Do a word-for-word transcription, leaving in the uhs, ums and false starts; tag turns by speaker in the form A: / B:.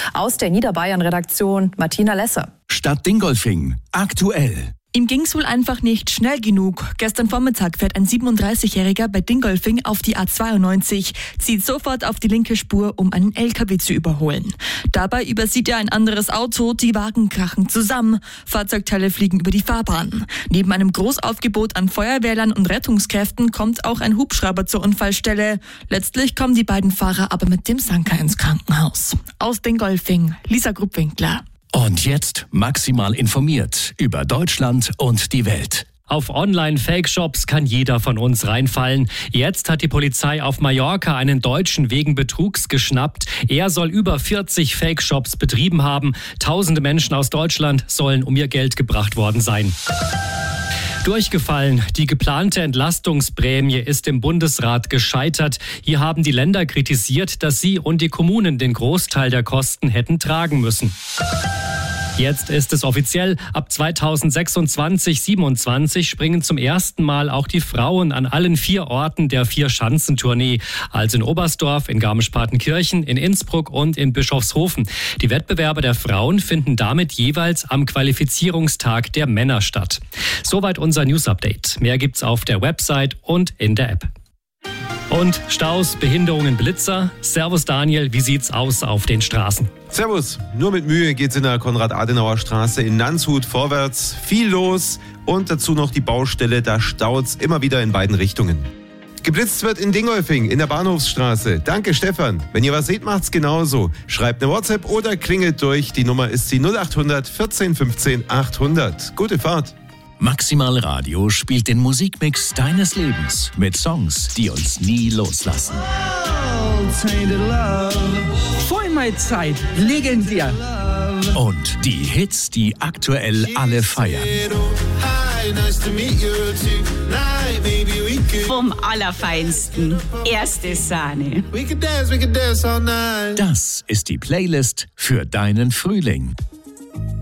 A: Aus der Niederbayern-Redaktion Martina Lesse.
B: Stadt Dingolfing. Aktuell.
C: Ihm ging's wohl einfach nicht schnell genug. Gestern Vormittag fährt ein siebenunddreißigjähriger bei Dingolfing auf die A zweiundneunzig, zieht sofort auf die linke Spur, um einen L K W zu überholen. Dabei übersieht er ein anderes Auto, die Wagen krachen zusammen, Fahrzeugteile fliegen über die Fahrbahn. Neben einem Großaufgebot an Feuerwehrlern und Rettungskräften kommt auch ein Hubschrauber zur Unfallstelle. Letztlich kommen die beiden Fahrer aber mit dem Sanker ins Krankenhaus. Aus Dingolfing, Lisa Gruppwinkler.
B: Und jetzt maximal informiert über Deutschland und die Welt.
D: Auf Online-Fake-Shops kann jeder von uns reinfallen. Jetzt hat die Polizei auf Mallorca einen Deutschen wegen Betrugs geschnappt. Er soll über vierzig Fake-Shops betrieben haben. Tausende Menschen aus Deutschland sollen um ihr Geld gebracht worden sein. Durchgefallen. Die geplante Entlastungsprämie ist im Bundesrat gescheitert. Hier haben die Länder kritisiert, dass sie und die Kommunen den Großteil der Kosten hätten tragen müssen. Jetzt ist es offiziell. Ab zweitausendsechsundzwanzig siebenundzwanzig springen zum ersten Mal auch die Frauen an allen vier Orten der Vier-Schanzentournee. Also in Oberstdorf, in Garmisch-Partenkirchen, in Innsbruck und in Bischofshofen. Die Wettbewerbe der Frauen finden damit jeweils am Qualifizierungstag der Männer statt. Soweit unser News-Update. Mehr gibt's auf der Website und in der App. Und Staus, Behinderungen, Blitzer. Servus Daniel, wie sieht's aus auf den Straßen?
E: Servus, nur mit Mühe geht's in der Konrad-Adenauer-Straße in Landshut vorwärts. Viel los und dazu noch die Baustelle, da staut's immer wieder in beiden Richtungen. Geblitzt wird in Dingolfing in der Bahnhofsstraße. Danke Stefan. Wenn ihr was seht, macht's genauso. Schreibt eine WhatsApp oder klingelt durch. Die Nummer ist die null achthundert vierzehn fünfzehn achthundert. Gute Fahrt.
B: Maximal Radio spielt den Musikmix deines Lebens mit Songs, die uns nie loslassen.
F: Voll meine Zeit, legendär.
B: Und die Hits, die aktuell alle feiern.
G: Vom Allerfeinsten. Erste Sahne.
B: Das ist die Playlist für deinen Frühling.